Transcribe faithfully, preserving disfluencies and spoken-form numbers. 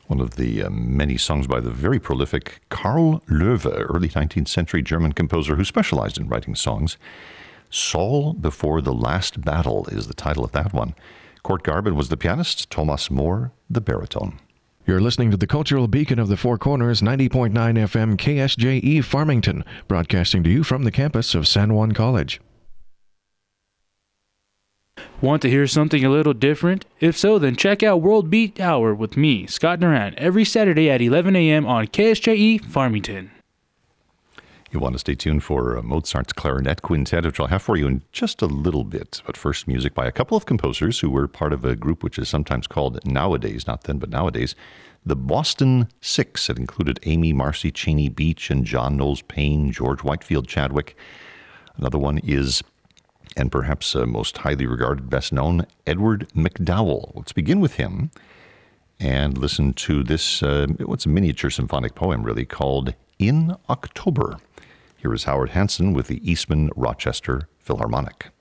One of the uh, many songs by the very prolific Karl Löwe, early nineteenth century German composer who specialized in writing songs. Saul Before the Last Battle is the title of that one. Kurt Garben was the pianist, Thomas Moore the baritone. You're listening to the Cultural Beacon of the Four Corners, ninety point nine F M K S J E Farmington, broadcasting to you from the campus of San Juan College. Want to hear something a little different? If so, then check out World Beat Hour with me, Scott Duran, every Saturday at eleven a.m. on K S J E Farmington. You want to stay tuned for uh, Mozart's Clarinet Quintet, which I'll have for you in just a little bit. But first, music by a couple of composers who were part of a group which is sometimes called nowadays, not then, but nowadays, the Boston Six. It included Amy Marcy Cheney Beach and John Knowles Payne, George Whitefield Chadwick. Another one is, and perhaps uh, most highly regarded, best known, Edward MacDowell. Let's begin with him and listen to this, uh, what's a miniature symphonic poem really, called In October. Here is Howard Hanson with the Eastman Rochester Philharmonic.